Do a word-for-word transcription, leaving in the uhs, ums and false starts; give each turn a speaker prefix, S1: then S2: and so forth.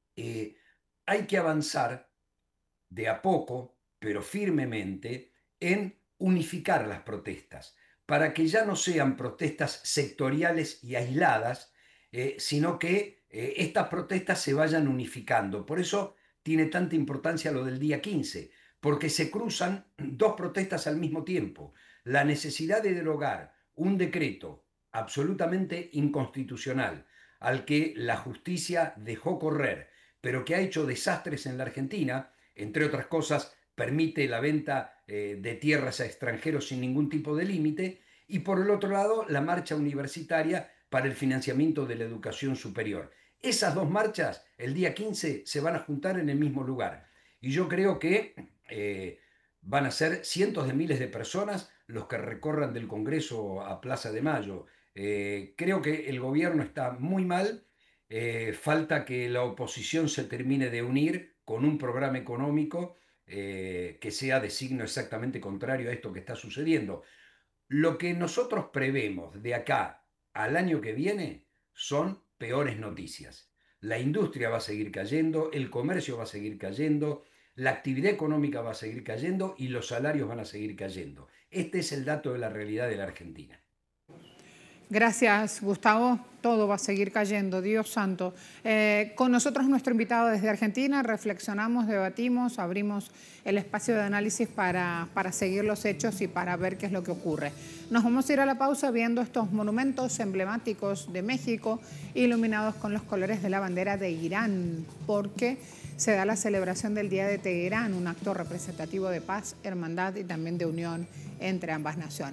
S1: eh, hay que avanzar de a poco, pero firmemente, en unificar las protestas, para que ya no sean protestas sectoriales y aisladas, eh, sino que eh, estas protestas se vayan unificando. Por eso tiene tanta importancia lo del día quince, porque se cruzan dos protestas al mismo tiempo. La necesidad de derogar un decreto absolutamente inconstitucional al que la justicia dejó correr, pero que ha hecho desastres en la Argentina, entre otras cosas, permite la venta eh, de tierras a extranjeros sin ningún tipo de límite, y por el otro lado, la marcha universitaria para el financiamiento de la educación superior. Esas dos marchas, el día quince, se van a juntar en el mismo lugar. Y yo creo que eh, van a ser cientos de miles de personas los que recorran del Congreso a Plaza de Mayo. Eh, creo que el gobierno está muy mal. Eh, falta que la oposición se termine de unir con un programa económico eh, que sea de signo exactamente contrario a esto que está sucediendo. Lo que nosotros prevemos de acá al año que viene son peores noticias. La industria va a seguir cayendo, el comercio va a seguir cayendo, la actividad económica va a seguir cayendo y los salarios van a seguir cayendo. Este es el dato de la realidad de la Argentina.
S2: Gracias, Gustavo. Todo va a seguir cayendo, Dios santo. Eh, con nosotros nuestro invitado desde Argentina, reflexionamos, debatimos, abrimos el espacio de análisis para, para seguir los hechos y para ver qué es lo que ocurre. Nos vamos a ir a la pausa viendo estos monumentos emblemáticos de México, iluminados con los colores de la bandera de Irán, porque se da la celebración del Día de Teherán, un acto representativo de paz, hermandad y también de unión entre ambas naciones.